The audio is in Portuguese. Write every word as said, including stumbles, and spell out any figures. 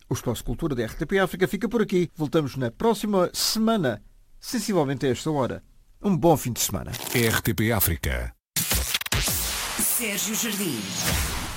O Espaço Cultura da R T P África fica por aqui. Voltamos na próxima semana, sensivelmente a esta hora. Um bom fim de semana. R T P África. Sérgio Jardim.